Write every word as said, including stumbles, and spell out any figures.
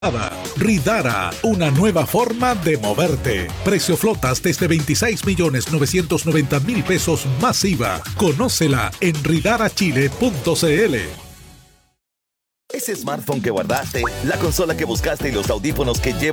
Ridara, una nueva forma de moverte. Precio flotas desde veintiséis millones novecientos noventa mil pesos más I V A. Conócela en ridara chile punto c l. Ese smartphone que guardaste, la consola que buscaste y los audífonos que llevas